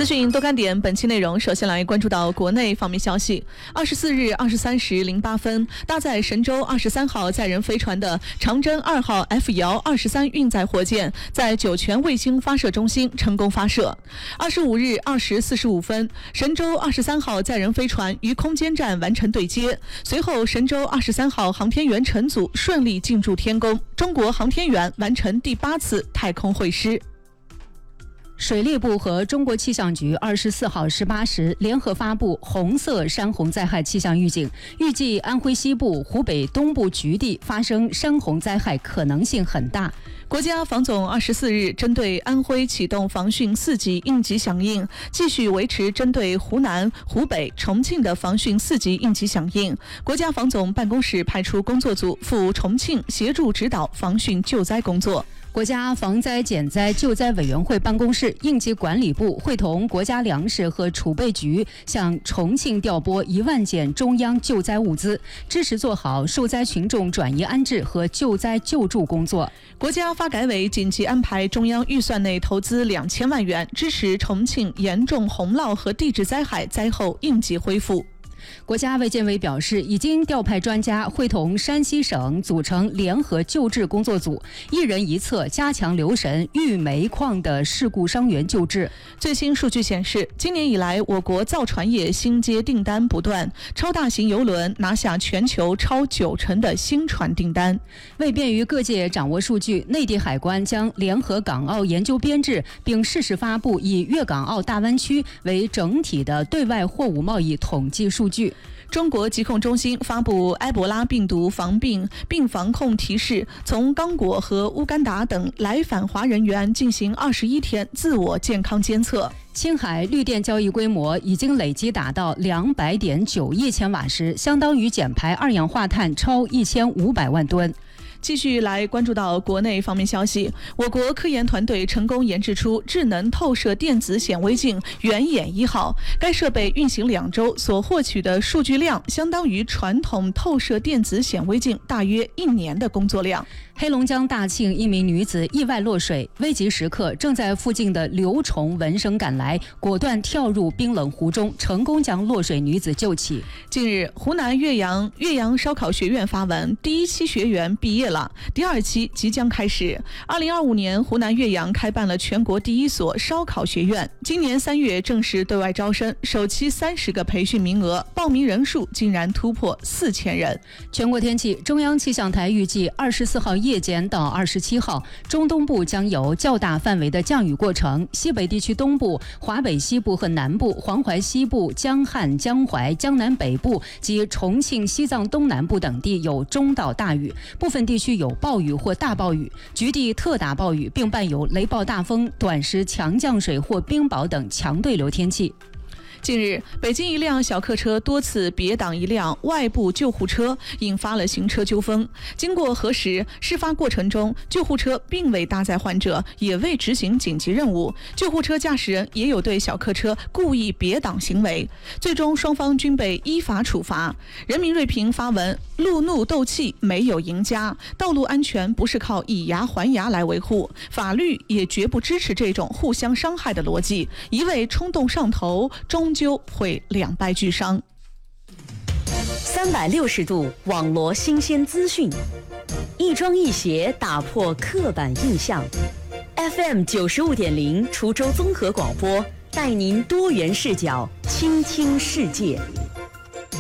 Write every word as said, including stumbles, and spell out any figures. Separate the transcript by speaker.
Speaker 1: 讯多看点，本期内容首先来关注到国内方面消息。二十四日二十三时零八分，搭载神舟二十三号载人飞船的长征二号 F 遥二十三运载火箭在酒泉卫星发射中心成功发射。二十五日二时四十五分，神舟二十三号载人飞船与空间站完成对接，随后神舟二十三号航天员乘组顺利进驻天宫，中国航天员完成第八次太空会师。
Speaker 2: 水利部和中国气象局二十四号十八时联合发布红色山洪灾害气象预警，预计安徽西部、湖北东部局地发生山洪灾害可能性很大。
Speaker 1: 国家防总二十四日针对安徽启动防汛四级应急响应，继续维持针对湖南、湖北、重庆的防汛四级应急响应。国家防总办公室派出工作组赴重庆协助指导防汛救灾工作。
Speaker 2: 国家防灾减灾救灾委员会办公室、应急管理部会同国家粮食和储备局向重庆调拨一万件中央救灾物资，支持做好受灾群众转移安置和救灾救助工作。
Speaker 1: 国家发改委紧急安排中央预算内投资两千万元，支持重庆严重洪涝和地质灾害灾后应急恢复。
Speaker 2: 国家卫健委表示，已经调派专家会同山西省组成联合救治工作组，一人一策，加强留神遇煤矿的事故伤员救治。
Speaker 1: 最新数据显示，今年以来，我国造船业新接订单不断，超大型邮轮拿下全球超九成的新船订单。
Speaker 2: 为便于各界掌握数据，内地海关将联合港澳研究编制，并适时发布以粤港澳大湾区为整体的对外货物贸易统计数据。
Speaker 1: 中国疾控中心发布埃博拉病毒防病并防控提示，从刚果和乌干达等来返华人员进行二十一天自我健康监测。
Speaker 2: 青海绿电交易规模已经累计达到两百点九亿千瓦时，相当于减排二氧化碳超一千五百万吨。
Speaker 1: 继续来关注到国内方面消息，我国科研团队成功研制出智能透射电子显微镜圆眼一号，该设备运行两周所获取的数据量相当于传统透射电子显微镜大约一年的工作量。
Speaker 2: 黑龙江大庆一名女子意外落水，危急时刻正在附近的刘崇闻声赶来，果断跳入冰冷湖中，成功将落水女子救起。
Speaker 1: 近日，湖南岳阳岳阳烧烤学院发文，第一期学员毕业了，第二期即将开始。二零二五年，湖南岳阳开办了全国第一所烧烤学院，今年三月正式对外招生，首期三十个培训名额，报名人数竟然突破四千人。
Speaker 2: 全国天气，中央气象台预计二十四号夜间到二十七号，中东部将有较大范围的降雨过程，西北地区东部、华北西部和南部、黄淮西部、江汉、江淮、江南北部及重庆、西藏东南部等地有中到大雨，部分地区有暴雨或大暴雨，局地特大暴雨，并伴有雷暴大风、短时强降水或冰雹等强对流天气。
Speaker 1: 近日，北京一辆小客车多次别挡一辆外部救护车，引发了行车纠纷。经过核实，事发过程中救护车并未搭载患者，也未执行紧急任务，救护车驾驶人也有对小客车故意别挡行为。最终双方均被依法处罚。人民锐评发文：路怒斗气没有赢家，道路安全不是靠以牙还牙来维护，法律也绝不支持这种互相伤害的逻辑，一味冲动上头，终究会两败俱伤。
Speaker 3: 三百六十度网罗新鲜资讯，一庄一协打破刻板印象。F M 九十五点零滁州综合广播，带您多元视角倾听世界。